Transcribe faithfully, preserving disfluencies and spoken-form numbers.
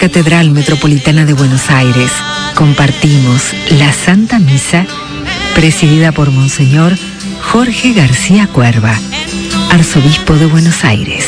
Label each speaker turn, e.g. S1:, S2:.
S1: Catedral Metropolitana de Buenos Aires, compartimos la Santa Misa presidida por Monseñor Jorge García Cuerva, arzobispo de Buenos Aires.